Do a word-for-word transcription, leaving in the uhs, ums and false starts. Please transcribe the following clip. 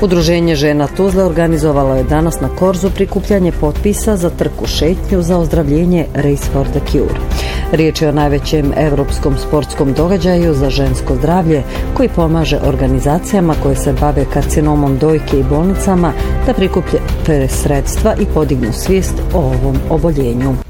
Udruženje žena Tuzle organizovalo je danas na Korzu prikupljanje potpisa za trku šetnju za ozdravljenje Race for the Cure. Riječ je o najvećem europskom sportskom događaju za žensko zdravlje koji pomaže organizacijama koje se bave karcinomom dojke i bolnicama da prikuplje sredstva i podignu svijest o ovom oboljenju.